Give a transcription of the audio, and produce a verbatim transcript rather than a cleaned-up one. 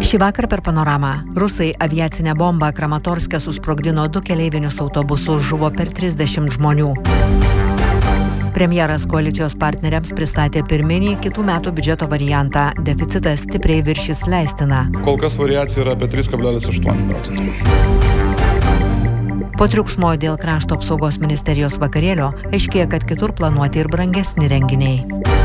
Šį vakar per panoramą. Rusai aviacinę bombą Kramatorske susprogdino du keleivinius autobusus, žuvo per trisdešimt žmonių. Premjeras koalicijos partneriams pristatė pirminį kitų metų biudžeto variantą. Deficitas stipriai viršys leistiną. Kol kas variacija yra apie trys kablelis aštuoni procentai. Po triukšmo dėl krašto apsaugos ministerijos vakarėlio aiškėja, kad kitur planuoti ir brangesni renginiai.